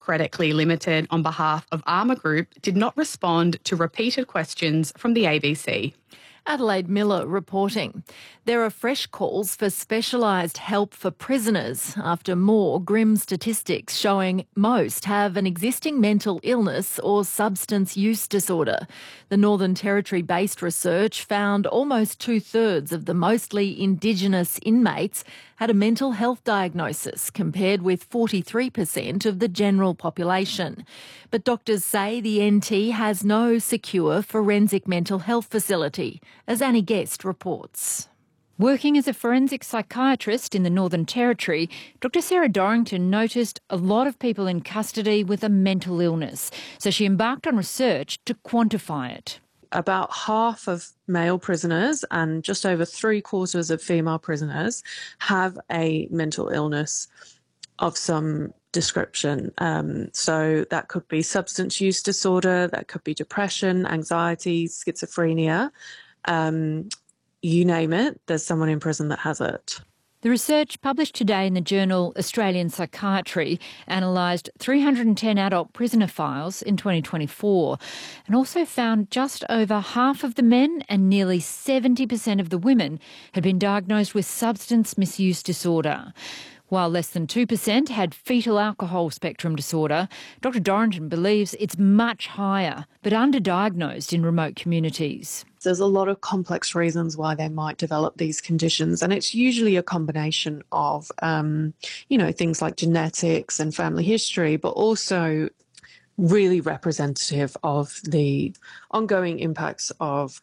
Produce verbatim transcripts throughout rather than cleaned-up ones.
Credit Clear Limited, on behalf of Armour Group, did not respond to repeated questions from the A B C. Adelaide Miller reporting. There are fresh calls for specialised help for prisoners after more grim statistics showing most have an existing mental illness or substance use disorder. The Northern Territory-based research found almost two-thirds of the mostly Indigenous inmates had a mental health diagnosis, compared with forty-three percent of the general population. But doctors say the N T has no secure forensic mental health facility, as Annie Guest reports. Working as a forensic psychiatrist in the Northern Territory, Doctor Sarah Dorrington noticed a lot of people in custody with a mental illness, so she embarked on research to quantify it. About half of male prisoners and just over three quarters of female prisoners have a mental illness of some description. Um, so that could be substance use disorder, that could be depression, anxiety, schizophrenia. Um, you name it, there's someone in prison that has it. The research, published today in the journal Australian Psychiatry, analysed three hundred ten adult prisoner files in twenty twenty-four and also found just over half of the men and nearly seventy percent of the women had been diagnosed with substance misuse disorder. While less than two percent had fetal alcohol spectrum disorder, Doctor Dorrington believes it's much higher, but underdiagnosed in remote communities. There's a lot of complex reasons why they might develop these conditions, and it's usually a combination of, um, you know, things like genetics and family history, but also really representative of the ongoing impacts of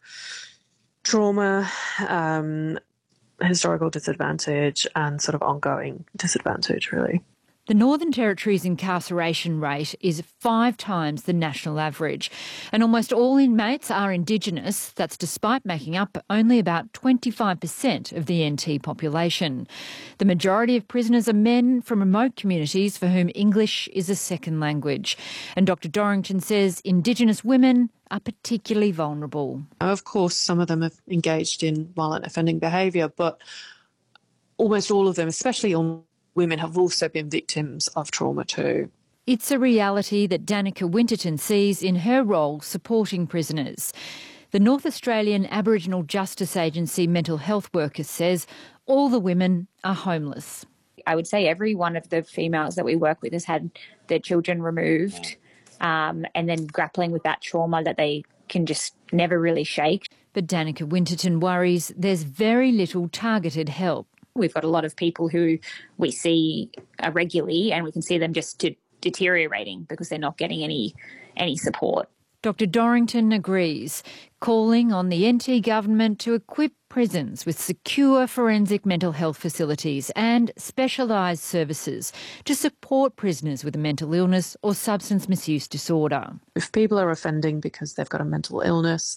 trauma, um, historical disadvantage and sort of ongoing disadvantage, really. The Northern Territory's incarceration rate is five times the national average, and almost all inmates are Indigenous. That's despite making up only about twenty-five percent of the N T population. The majority of prisoners are men from remote communities for whom English is a second language. And Doctor Dorrington says Indigenous women are particularly vulnerable. Of course, some of them have engaged in violent offending behaviour, but almost all of them, especially on women, have also been victims of trauma too. It's a reality that Danica Winterton sees in her role supporting prisoners. The North Australian Aboriginal Justice Agency mental health worker says all the women are homeless. I would say every one of the females that we work with has had their children removed, um, and then grappling with that trauma that they can just never really shake. But Danica Winterton worries there's very little targeted help. We've got a lot of people who we see uh, regularly, and we can see them just de- deteriorating because they're not getting any any support. Doctor Dorrington agrees, calling on the N T government to equip prisons with secure forensic mental health facilities and specialised services to support prisoners with a mental illness or substance misuse disorder. If people are offending because they've got a mental illness,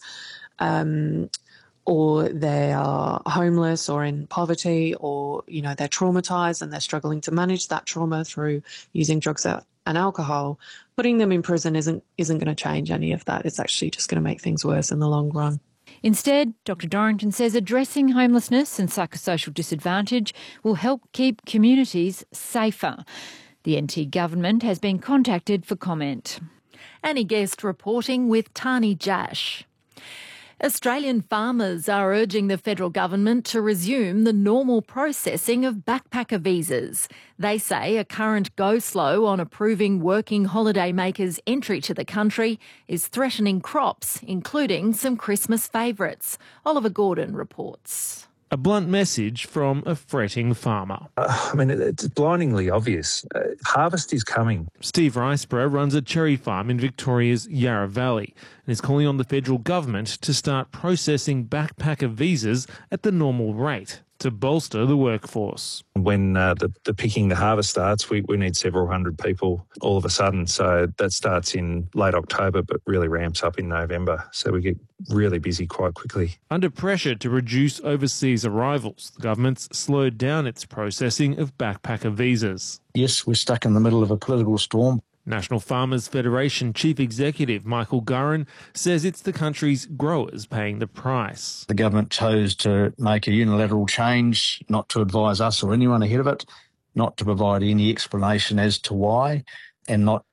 um, or they are homeless or in poverty, or, you know, they're traumatised and they're struggling to manage that trauma through using drugs and alcohol, putting them in prison isn't isn't going to change any of that. It's actually just going to make things worse in the long run. Instead, Doctor Dorrington says addressing homelessness and psychosocial disadvantage will help keep communities safer. The N T government has been contacted for comment. Annie Guest reporting with Tani Jash. Australian farmers are urging the federal government to resume the normal processing of backpacker visas. They say a current go-slow on approving working holiday makers' entry to the country is threatening crops, including some Christmas favourites. Oliver Gordon reports. A blunt message from a fretting farmer. Uh, I mean, it's blindingly obvious. Uh, harvest is coming. Steve Riceborough runs a cherry farm in Victoria's Yarra Valley and is calling on the federal government to start processing backpacker visas at the normal rate to bolster the workforce. When uh, the, the picking, the harvest starts, we, we need several hundred people all of a sudden. So that starts in late October but really ramps up in November. So we get really busy quite quickly. Under pressure to reduce overseas arrivals, the government's slowed down its processing of backpacker visas. Yes, we're stuck in the middle of a political storm. National Farmers Federation Chief Executive Michael Gurran says it's the country's growers paying the price. The government chose to make a unilateral change, not to advise us or anyone ahead of it, not to provide any explanation as to why, and not